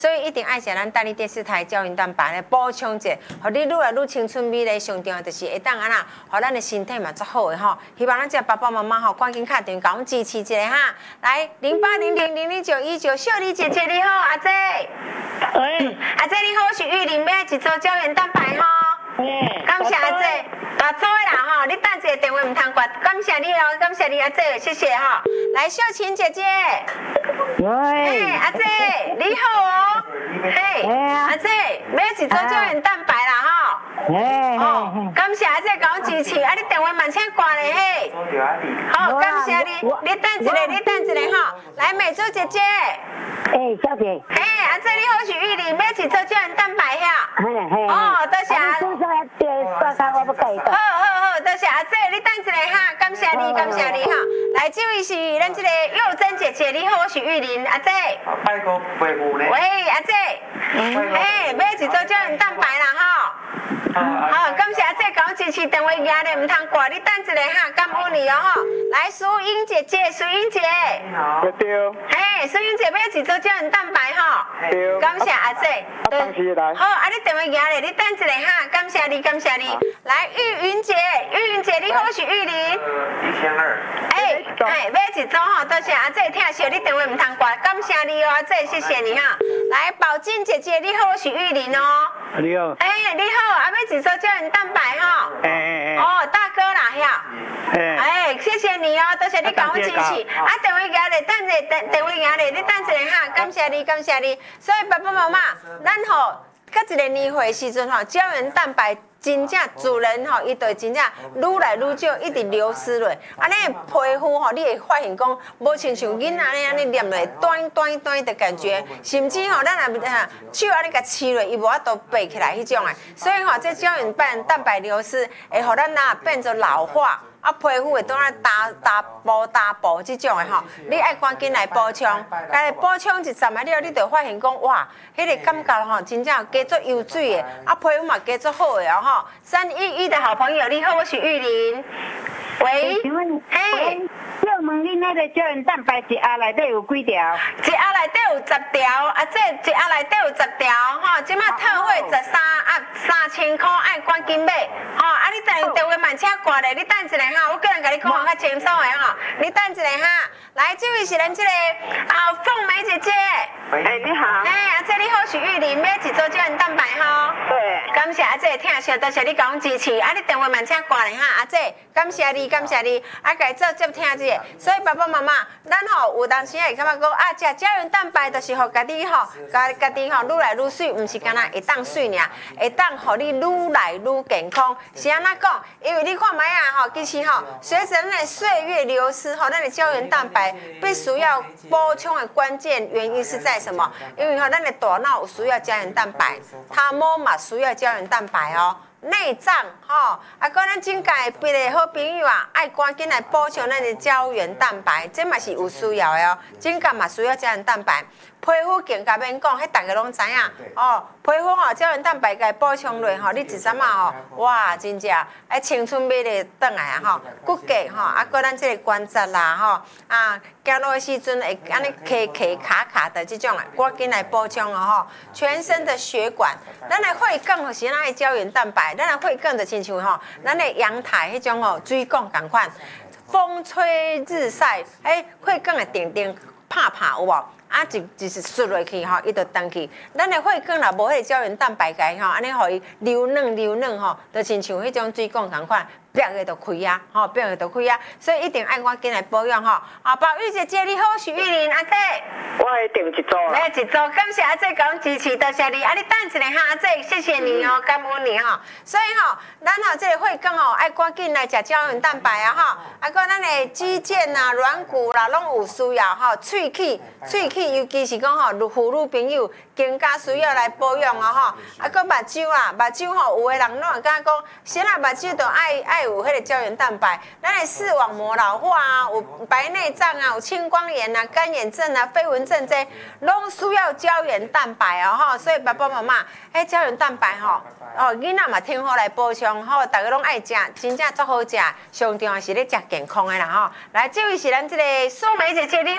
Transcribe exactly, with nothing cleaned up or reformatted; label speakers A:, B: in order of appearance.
A: 所以一定爱食咱大力电视台胶原蛋白来补充者，互你愈来愈青春美丽。上重要就是会当安那，互咱的身体嘛足好的吼。希望咱这爸爸妈妈吼，赶紧敲电话，甲阮支持一下哈。来零八零零零零九一九，秀丽姐姐你好，阿姐。
B: 喂，
A: 阿姐你好，我是玉玲，要一组胶原蛋白吼。
B: 嗯，
A: 感谢阿姐，大做的啦吼，你等一下电话唔通挂，感谢你哦，感谢你阿姐，谢谢哈。来秀琴姐姐。
B: 喂，
A: 嘿，阿姐你好哦。嘿，阿姐，要一组胶原蛋白啦吼。
B: 嘿，
A: 哦，感谢阿姐甲我支持，啊，你电话慢请挂咧嘿。好，感谢你，你等一下，你等一下吼。来，美珠姐姐。
B: 哎，小姐。
A: 嘿，阿姐你好，我是玉玲，要一组胶原蛋白呀。
B: 嘿嘿。
A: 哦，多谢。
B: 你说要电挂卡，我不介意。
A: 好好好，多谢阿姐，你等一下哈，感谢你，感谢你哈。来，这位是咱这个幼珍姐姐，你好，我是玉玲，阿姐。
C: 拜个拜父呢。
A: 喂，阿姐。嘿，要一组胶原蛋白啦哈。好，感谢阿姐甲我支持，电话压咧唔通挂，你等一下哈，感恩你哦哈。来，淑英姐姐，淑英姐。
C: 你好。对。
A: 嘿，淑英姐要一组胶原蛋白哈。
C: 对。
A: 感谢阿姐。
C: 啊，当时来。
A: 好，啊，你电话压咧，你等一下哈，感谢你，感谢你。来，玉云姐，玉云姐，你好，我是玉玲。
C: 一千二。
A: 哎哎，要一组哈，多谢阿姐听谢，你电话唔通挂，感谢你哦，阿姐，谢谢你哈。来，宝金姐姐，你好，我是玉玲哦。
C: 你好。
A: 哎，你好，啊，要一组胶原蛋白哈。
C: 哎哎哎。
A: 哦，大哥啦，呀。
C: 哎。
A: 哎，谢谢你哦，多谢你甲我支持。啊，电话压咧，等一下，电话压咧，你等一下哈，感谢你，感谢你。所以爸爸妈妈，咱吼，到一个年岁时阵吼，胶原蛋白。真正自然吼，伊就真正愈来愈少，一直流失落。安尼皮肤吼，你会发现讲，无亲像囡仔安尼黏落，短短短的感觉，甚至吼，咱若啊手安尼甲刺落，伊无法度拔起来迄种诶。所以吼，这胶原蛋蛋白流失，会互咱呐变做老化。啊，皮肤会当啊打打薄打薄这种的吼，你爱赶紧来补充，来补充一阵啊了，你就发现讲哇，迄个感觉吼，真正加足油水的，啊皮肤嘛加足好的哦吼。三一一的好朋友，你好，我是玉玲。喂，
B: 请问，
A: 嘿，
B: 要问你那个胶原蛋白一盒内底有几条？
A: 一盒内底有十条，啊，这一盒内底有十条，吼，即马特惠十三啊三千块，爱赶紧买，吼，啊，你等电话慢车挂咧，你等一下哈，我个人甲你讲较清楚的吼，你等一下哈，来，这位是咱这个啊凤梅姐姐，
B: 哎，你好。
A: 哎，阿姐你好，是玉玲，要一组胶原蛋白吼。
B: 对。
A: 感谢阿姐听谢，多谢你甲我支持，啊，你电话慢车挂咧哈，阿姐，感谢你，感谢你，啊，家做接听者，所以爸爸妈妈，咱吼有当时会感觉讲啊，食胶原蛋白就是互家己吼，家家己吼愈来愈水，毋是干那会当水尔，会当互你愈来愈健康。是安怎讲？因为你看卖啊吼，其实吼，随着咱的岁月流失吼，咱的胶原蛋白必须要补充的关键原因是在什么？因为吼，咱的大脑有需要胶原蛋白，他毛嘛需要胶原蛋白哦。内脏吼，啊，搁咱正界别个好朋友啊，爱赶紧来补充咱的胶原蛋白，这嘛是有需要的哦。正界嘛需要胶原蛋白，皮肤更加免讲，迄大家拢知影哦。皮肤吼胶原蛋白该补充落吼，你一阵嘛吼，哇，真正爱青春美丽转来啊吼，骨骼吼，啊，搁咱这个关节啦吼，啊，走路的时阵会安尼卡卡卡卡的这种啊，赶紧来补充哦吼。全身的血管，咱的血管就是咱的胶原蛋白。咱的血管就亲像吼，咱的阳台迄种吼水管共款，风吹日晒，哎，血管会定定拍拍有无？啊，就就是缩落去吼，伊就断去。咱的血管若无迄个胶原蛋白钙吼，安尼互伊流嫩流嫩吼，就亲像迄种水管共款。别个就开啊，吼，别个就开啊，所以一定爱赶紧来保养吼。啊，宝玉姐姐你好，是玉玲阿姐。
B: 我会订一组啊。
A: 来一组，感谢阿姐甲阮支持，多谢你。啊，你等一下哈，阿姐，谢谢你哦，感恩你吼。所以吼，咱吼这个血管吼，爱赶紧来食胶原蛋白啊吼。啊，搁咱的肌腱呐、软骨啦，拢有需要吼。喙齿，喙齿尤其是讲吼，妇女朋友更加需要来保养啊吼。啊，搁目睭啊，目睭吼，有的人拢会感觉讲，先啊目睭都爱爱。有迄个胶原蛋白，咱的视网膜老化啊，有白内障啊，有青光眼啊、干眼症啊、飞蚊症这拢需要胶原蛋白哦吼。所以爸爸妈妈，迄胶原蛋白吼，哦囡仔嘛听好来补充吼，大家拢爱食，真正足好食。上重要是咧食健康的啦吼。来，这位是咱这个苏梅姐姐，你好。